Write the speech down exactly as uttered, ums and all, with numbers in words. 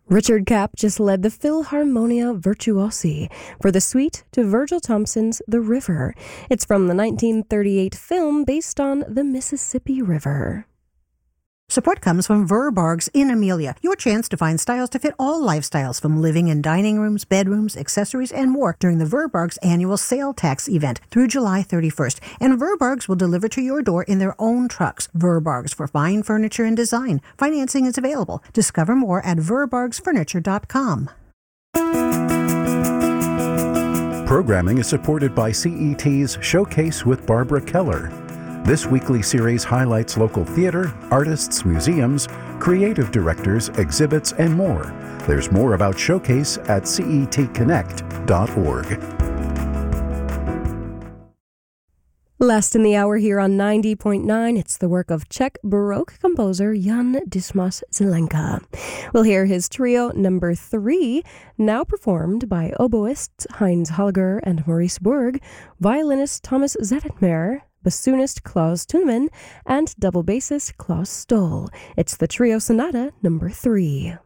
Richard Kapp just led the Philharmonia Virtuosi for the suite to Virgil Thompson's The River. It's from the nineteen thirty-eight film based on the Mississippi River. Support comes from Verbargs in Amelia, your chance to find styles to fit all lifestyles, from living and dining rooms, bedrooms, accessories, and more during the Verbargs annual sale tax event through July thirty-first. And Verbargs will deliver to your door in their own trucks. Verbargs for fine furniture and design. Financing is available. Discover more at verbargs furniture dot com. Programming is supported by C E T's Showcase with Barbara Keller. This weekly series highlights local theater, artists, museums, creative directors, exhibits, and more. There's more about Showcase at C E T connect dot org. Last in the hour here on ninety point nine, it's the work of Czech Baroque composer Jan Dismas Zelenka. We'll hear his trio number three, now performed by oboists Heinz Holger and Maurice Burg, violinist Thomas Zettermeer, bassoonist Klaus Tuneman, and double bassist Klaus Stoll. It's the Trio Sonata number three.